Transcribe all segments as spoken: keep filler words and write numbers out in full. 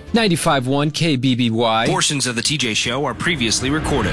ninety-five point one K B B Y. Portions of the T J Show are previously recorded.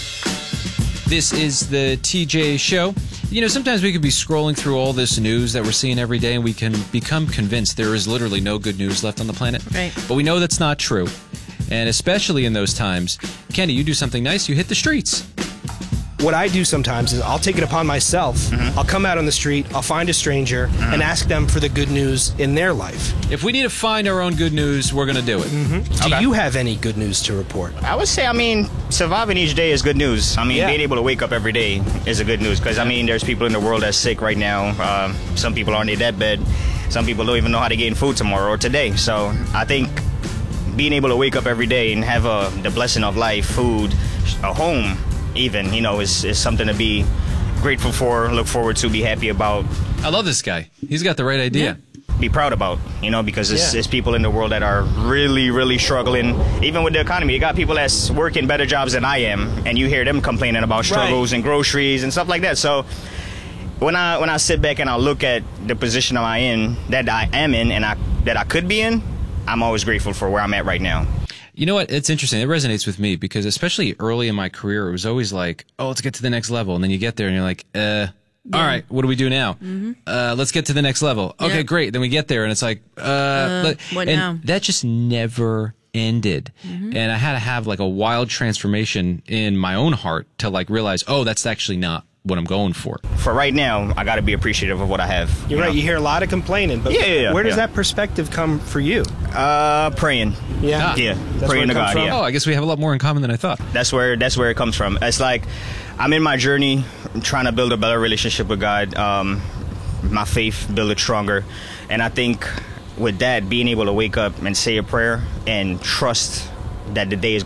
This is the T J Show. You know, sometimes we could be scrolling through all this news that we're seeing every day, and we can become convinced there is literally no good news left on the planet. Right. But we know that's not true. And especially in those times, Kenny, you do something nice, you hit the streets. What I do sometimes is I'll take it upon myself. Mm-hmm. I'll come out on the street, I'll find a stranger, mm-hmm. and ask them for the good news in their life. If we need to find our own good news, we're going to do it. Mm-hmm. Okay. Do you have any good news to report? I would say, I mean, surviving each day is good news. I mean, Yeah. being able to wake up every day is a good news because, I mean, there's people in the world that's sick right now. Um, some people are on their deathbed. Some people don't even know how to gain food tomorrow or today. So I think being able to wake up every day and have a, the blessing of life, food, a home, even, you know, is, is something to be grateful for, look forward to, be happy about. I love this guy. He's got the right idea. Yeah. Be proud about, you know, because there's, Yeah. there's people in the world that are really, really struggling. Even with the economy, you got people that's working better jobs than I am, and you hear them complaining about struggles Right. and groceries and stuff like that. So when I when I sit back and I look at the position I'm in, that I am in, and I that I could be in, I'm always grateful for where I'm at right now. You know what? It's interesting. It resonates with me because especially early in my career, it was always like, oh, let's get to the next level. And then you get there and you're like, uh, all right, what do we do now? Mm-hmm. Uh, let's get to the next level. Okay, Yeah. great. Then we get there and it's like, uh, Uh, let- what and now? that just never ended. Mm-hmm. And I had to have like a wild transformation in my own heart to like realize, oh, that's actually not what I'm going for. For right now, I got to be appreciative of what I have. You're you right, know? you hear a lot of complaining, but Yeah, yeah, yeah, where does yeah. that perspective come for you? Uh, praying. Yeah. Yeah, That's praying where to it comes God. from? Yeah. Oh, I guess we have a lot more in common than I thought. That's where that's where it comes from. It's like I'm in my journey, trying to build a better relationship with God. Um, my faith, build it stronger, and I think with that, being able to wake up and say a prayer and trust that the day is